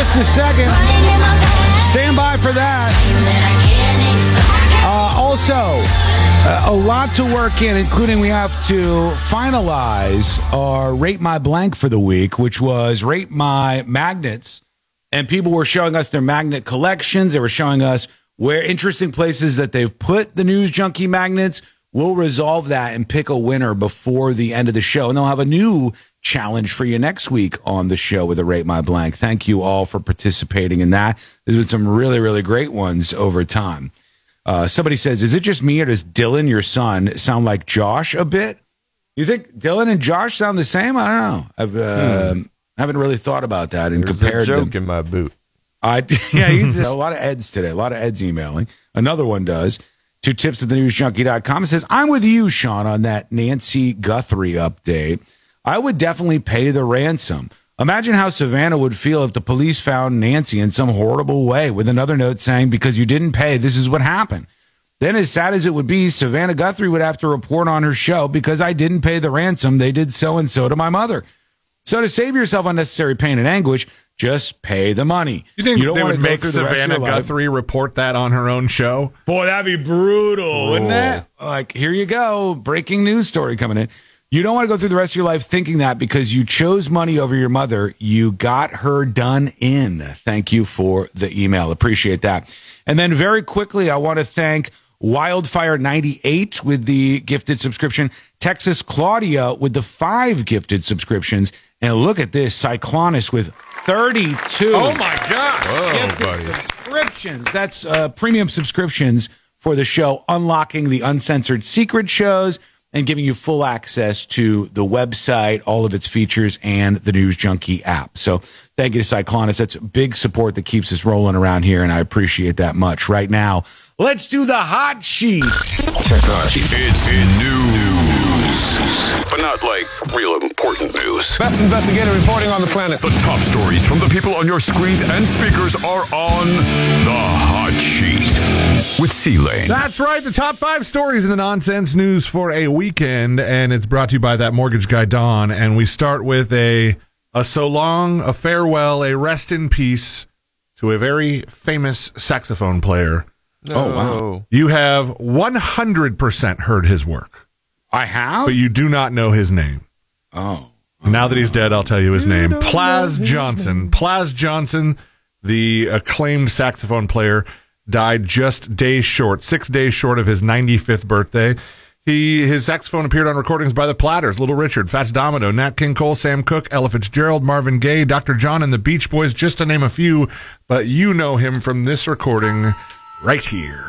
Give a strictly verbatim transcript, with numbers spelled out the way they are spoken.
just a second. Stand by for that. Uh, also, uh, a lot to work in, including we have to finalize our Rate My Blank for the week, which was Rate My Magnets. And people were showing us their magnet collections. They were showing us where interesting places that they've put the News Junkie magnets. We'll resolve that and pick a winner before the end of the show. And they'll have a new challenge for you next week on the show with a Rate My Blank. Thank you all for participating in that. There's been some really, really great ones over time. Uh, somebody says, is it just me or does Dylan, your son, sound like Josh a bit? You think Dylan and Josh sound the same? I don't know. I've, uh, hmm. I haven't really thought about that and There's compared a joke them. in my boot. I yeah, he's a lot of Eds today. A lot of Eds emailing. Another one does. Two tips at the news junkie dot com. It says, I'm with you, Sean, on that Nancy Guthrie update. I would definitely pay the ransom. Imagine how Savannah would feel if the police found Nancy in some horrible way, with another note saying, because you didn't pay, this is what happened. Then, as sad as it would be, Savannah Guthrie would have to report on her show, because I didn't pay the ransom, they did so-and-so to my mother. So to save yourself unnecessary pain and anguish, just pay the money. You think you don't they want would to make Savannah Guthrie report that on her own show? Boy, that'd be brutal, oh. wouldn't it? Like, here you go, breaking news story coming in. You don't want to go through the rest of your life thinking that because you chose money over your mother, you got her done in. Thank you for the email. Appreciate that. And then very quickly, I want to thank Wildfire ninety-eight with the gifted subscription, Texas Claudia with the five gifted subscriptions, and look at this, Cyclonus with thirty-two. Oh, my God. Whoa, buddy. Subscriptions. That's uh, premium subscriptions for the show, unlocking the uncensored secret shows and giving you full access to the website, all of its features, and the News Junkie app. So thank you to Cyclonus. That's big support that keeps us rolling around here, and I appreciate that much. Right now, let's do the hot sheet. It's in news, but not like real important news. Best investigative reporting on the planet. The top stories from the people on your screens and speakers are on the hot sheet with C-Lane. That's right. The top five stories in the nonsense news for a weekend, and it's brought to you by that mortgage guy, Don. And we start with a a so long, a farewell, a rest in peace to a very famous saxophone player. No. Oh, wow. You have one hundred percent heard his work. I have? But you do not know his name. Oh. Now that he's dead, I'll tell you his you name. Plaz Johnson. Name. Plaz Johnson, the acclaimed saxophone player, died just days short, six days short of his ninety-fifth birthday. He His saxophone appeared on recordings by the Platters, Little Richard, Fats Domino, Nat King Cole, Sam Cooke, Ella Fitzgerald, Marvin Gaye, Doctor John, and the Beach Boys, just to name a few. But you know him from this recording right here.